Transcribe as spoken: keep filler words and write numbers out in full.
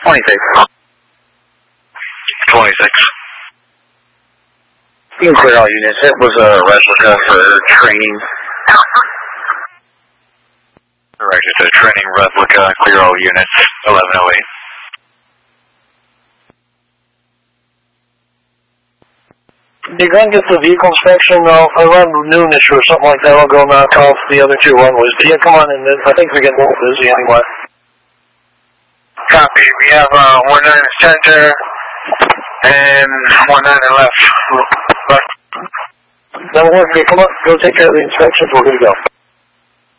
twenty-six. twenty-six. You can clear all units. It was a replica for training. Correct, it's a training replica. Clear all units. eleven oh eight. If you're going to get the vehicle inspection, I'll, around noonish or something like that, I'll go knock off the other two runways. But yeah, come on in. I think we're getting a little busy anyway. Copy. We have uh, one nine center and one nine left. left. That'll work. Okay, come on. Go take care of the inspections. We're good to go.